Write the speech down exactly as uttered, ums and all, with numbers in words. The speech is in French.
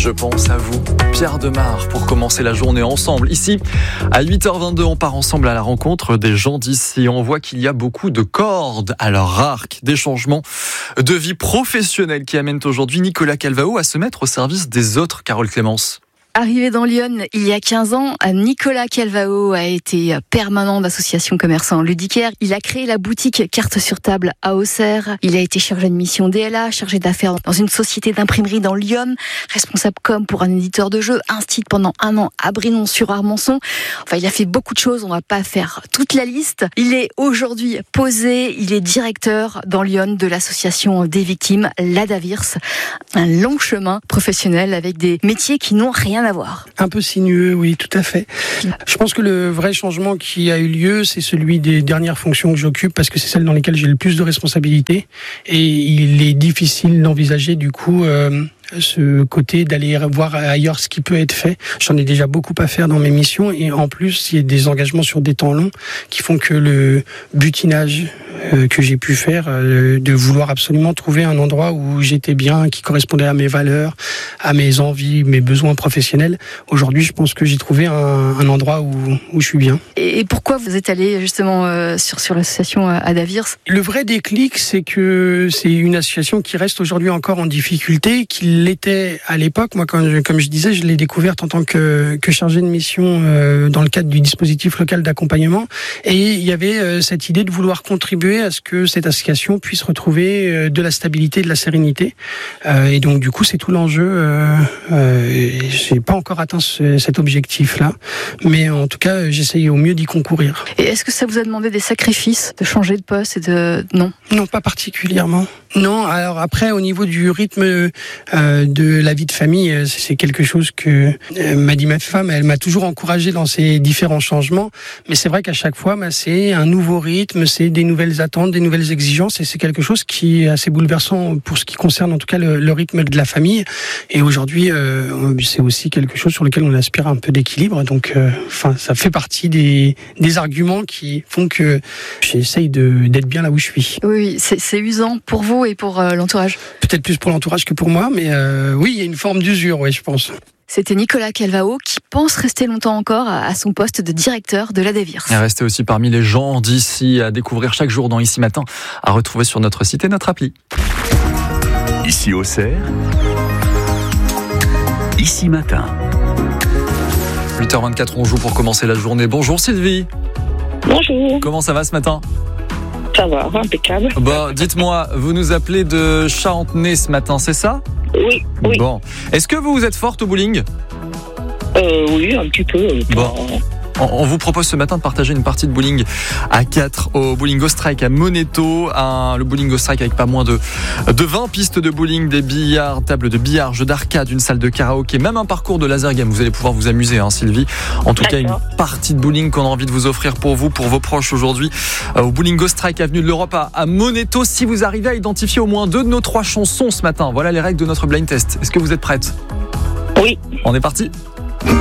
Je pense à vous, Pierre Demar, pour commencer la journée ensemble. Ici, à huit heures vingt-deux, on part ensemble à la rencontre des gens d'ici. On voit qu'il y a beaucoup de cordes à leur arc, des changements de vie professionnelle qui amènent aujourd'hui Nicolas Calvao à se mettre au service des autres. Carole Clémence. Arrivé dans Lyon il y a quinze ans, Nicolas Calvao a été permanent d'association commerçants ludicaire. Il a créé la boutique Carte sur table à Auxerre. Il a été chargé de mission D L A, chargé d'affaires dans une société d'imprimerie dans Lyon, responsable com pour un éditeur de jeux, instit pendant un an à Brinon-sur-Armançon. Enfin, il a fait beaucoup de choses, on va pas faire toute la liste. Il est aujourd'hui posé, il est directeur dans Lyon de l'association des victimes, l'Adavirs. Un long chemin professionnel avec des métiers qui n'ont rien à voir. Un peu sinueux, oui, tout à fait. Je pense que le vrai changement qui a eu lieu, c'est celui des dernières fonctions que j'occupe, parce que c'est celle dans lesquelles j'ai le plus de responsabilités. Et il est difficile d'envisager, du coup, euh, ce côté d'aller voir ailleurs ce qui peut être fait. J'en ai déjà beaucoup à faire dans mes missions, et en plus, il y a des engagements sur des temps longs qui font que le butinage euh, que j'ai pu faire, euh, de vouloir absolument trouver un endroit où j'étais bien, qui correspondait à mes valeurs, à mes envies, mes besoins professionnels. Aujourd'hui, je pense que j'ai trouvé un, un endroit où, où je suis bien. Et pourquoi vous êtes allé justement euh, sur, sur l'association Adavirs ? Le vrai déclic, c'est que c'est une association qui reste aujourd'hui encore en difficulté, qui l'était à l'époque. Moi, comme je, comme je disais, je l'ai découverte en tant que, que chargé de mission euh, dans le cadre du dispositif local d'accompagnement. Et il y avait euh, cette idée de vouloir contribuer à ce que cette association puisse retrouver euh, de la stabilité, de la sérénité. Euh, et donc, du coup, c'est tout l'enjeu. Euh, euh, j'ai pas encore atteint ce, cet objectif-là, mais en tout cas, j'essaye au mieux d'y concourir. Et est-ce que ça vous a demandé des sacrifices de changer de poste et de non ? Non, pas particulièrement. Non. Alors après, au niveau du rythme euh, de la vie de famille, c'est quelque chose que euh, m'a dit ma femme. Elle m'a toujours encouragé dans ces différents changements, mais c'est vrai qu'à chaque fois, bah, c'est un nouveau rythme, c'est des nouvelles attentes, des nouvelles exigences, et c'est quelque chose qui est assez bouleversant pour ce qui concerne en tout cas le, le rythme de la famille. Et aujourd'hui, euh, c'est aussi quelque chose sur lequel on aspire un peu d'équilibre. Donc, euh, enfin, ça fait partie des, des arguments qui font que j'essaye de, d'être bien là où je suis. Oui, c'est, c'est usant pour vous et pour euh, l'entourage. Peut-être plus pour l'entourage que pour moi, mais euh, oui, il y a une forme d'usure, oui, je pense. C'était Nicolas Calvao qui pense rester longtemps encore à son poste de directeur de l'Adavirs. Et restez aussi parmi les gens d'ici à découvrir chaque jour dans Ici Matin, à retrouver sur notre site et notre appli. Ici Auxerre, Ici Matin. huit heures vingt-quatre, on joue pour commencer la journée. Bonjour Sylvie. Bonjour. Comment ça va ce matin ? Ça va, impeccable. Bon, dites-moi, vous nous appelez de Charentenay ce matin, c'est ça ? Oui, oui. Bon. Est-ce que vous vous êtes forte au bowling ? Euh, oui, un petit peu. Euh, Bon. On vous propose ce matin de partager une partie de bowling à quatre au Bowling Go Strike à Moneto. Un, le Bowling Go Strike avec pas moins de, de vingt pistes de bowling, des billards, tables de billard, jeux d'arcade, une salle de karaoké, même un parcours de laser game. Vous allez pouvoir vous amuser, hein, Sylvie. En tout D'accord. cas, une partie de bowling qu'on a envie de vous offrir pour vous, pour vos proches aujourd'hui, euh, au Bowling Go Strike, avenue de l'Europe à, à Moneto. Si vous arrivez à identifier au moins deux de nos trois chansons ce matin, voilà les règles de notre blind test. Est-ce que vous êtes prête ? Oui. On est parti ?